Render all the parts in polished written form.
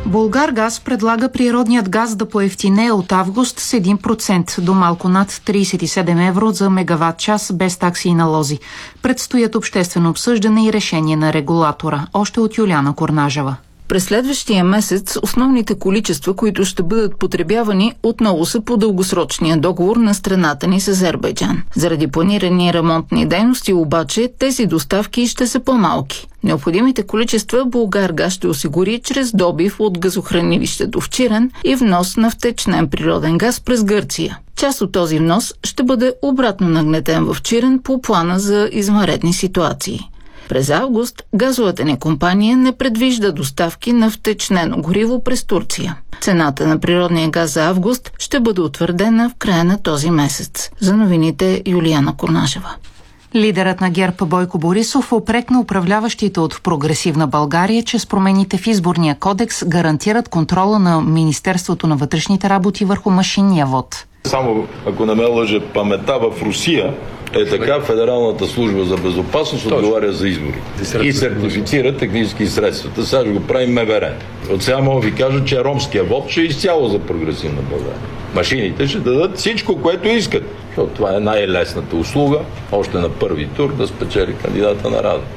Булгаргаз предлага природният газ да поевтинее от август с 1% до малко над 37 евро за мегаватт час без такси и налози. Предстоят обществено обсъждане и решение на регулатора. Още от Юлиана Корнажева. През следващия месец основните количества, които ще бъдат потребявани, отново са по дългосрочния договор на страната ни с Азербайджан. Заради планирани ремонтни дейности обаче тези доставки ще са по-малки. Необходимите количества Булгаргаз ще осигури чрез добив от газохранилището в Чирен и внос на втечнен природен газ през Гърция. Част от този внос ще бъде обратно нагнетен в Чирен по плана за извънредни ситуации. През август газовата ни компания не предвижда доставки на втечнено гориво през Турция. Цената на природния газ за август ще бъде утвърдена в края на този месец. За новините Юлиана Корнажева. Лидерът на ГЕРБ Бойко Борисов упрекна управляващите от Прогресивна България, че с промените в изборния кодекс гарантират контрола на Министерството на вътрешните работи върху машинния вод. Само ако не ме лъже паметта, в Русия е така, Федералната служба за безопасност отговаря за избори и сертифицира технически средствата. Сега ще го прави МВР. От сега мога ви кажа, че ромския вод ще е изцяло за Прогресивна България. Машините ще дадат всичко, което искат. Защото това е най-лесната услуга, още на първи тур да спечели кандидата на Рада.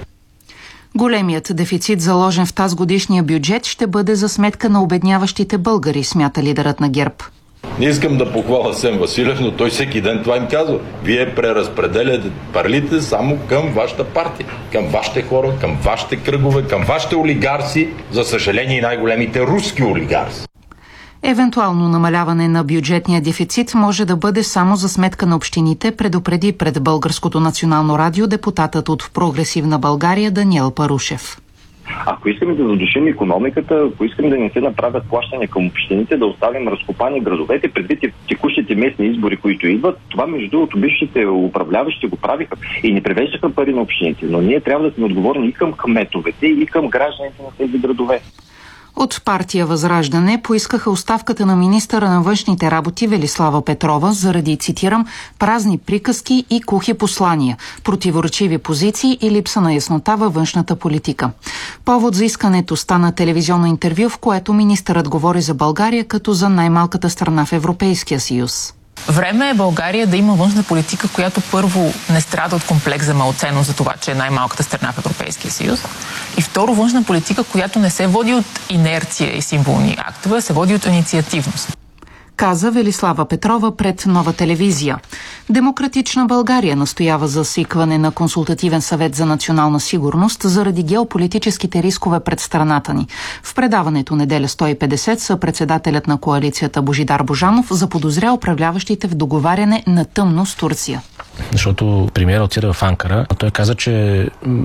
Големият дефицит, заложен в тазгодишния бюджет, ще бъде за сметка на обедняващите българи, смята лидерът на ГЕРБ. Не искам да похваля Асен Василев, но той всеки ден това им казва. Вие преразпределяте парлите само към вашата партия, към вашите хора, към вашите кръгове, към вашите олигарси, за съжаление и най-големите руски олигарси. Евентуално намаляване на бюджетния дефицит може да бъде само за сметка на общините, предупреди пред Българското национално радио депутатът от Прогресивна България Даниел Парушев. Ако искаме да задушим икономиката, ако искаме да не се направят плащания към общините, да оставим разкопани градовете, предвид текущите местни избори, които идват, това между другото бившите управляващи го правиха и не превеждаха пари на общините. Но ние трябва да сме отговорни и към кметовете, и към гражданите на тези градове. От партия Възраждане поискаха оставката на министъра на външните работи Велислава Петрова заради, цитирам, празни приказки и кухи послания, противоречиви позиции и липса на яснота във външната политика. Повод за искането стана телевизионно интервю, в което министърът говори за България като за най-малката страна в Европейския съюз. Време е България да има външна политика, която първо не страда от комплекс за малценност за това, че е най-малката страна в Европейския съюз. И второ, външна политика, която не се води от инерция и символни актове, а се води от инициативност. Каза Велислава Петрова пред Нова телевизия. Демократична България настоява за свикване на консултативен съвет за национална сигурност заради геополитическите рискове пред страната ни. В предаването Неделя 150 съпредседателят на коалицията Божидар Божанов заподозря управляващите в договаряне на тъмно с Турция. Защото премиерът отида в Анкара. Той каза, че